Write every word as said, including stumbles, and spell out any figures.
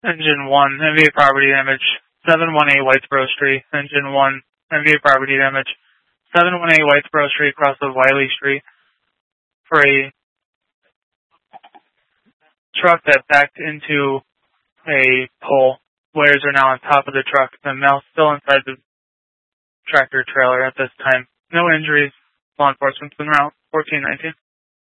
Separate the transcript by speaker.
Speaker 1: Engine one, M V A property damage, seven one eight Whitesboro Street. Engine one, M V A property damage, seven one eight Whitesboro Street, across of Wiley Street, for a truck that backed into a pole. Wires are now on top of the truck. The mail's still inside the tractor trailer at this time. No injuries. Law enforcement's en route. fourteen nineteen.